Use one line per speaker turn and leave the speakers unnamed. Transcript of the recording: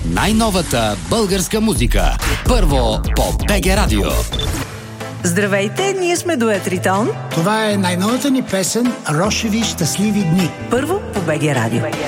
най-новата българска музика. Първо по БГ Радио.
Здравейте, ние сме дует Ритон.
Това е най-новата ни песен "Рошеви щастливи дни".
Първо по БГ Радио.